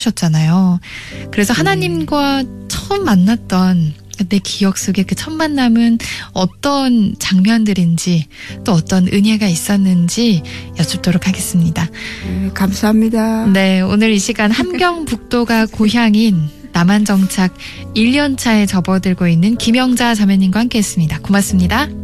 셨잖아요. 그래서 하나님과 처음 만났던 내 기억 속에 그 첫 만남은 어떤 장면들인지 또 어떤 은혜가 있었는지 여쭙도록 하겠습니다. 네, 감사합니다. 네, 오늘 이 시간 함경북도가 고향인 남한정착 1년차에 접어들고 있는 김영자 자매님과 함께했습니다. 고맙습니다.